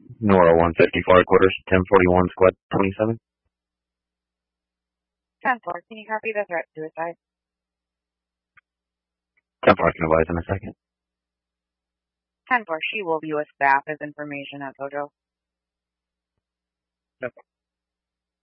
Nora 154 quarters, 1041 squad 27. 10-4, can you copy the threat suicide? 10-4 can advise in a second. 10-4, she will be with staff as information at Tojo. Yep.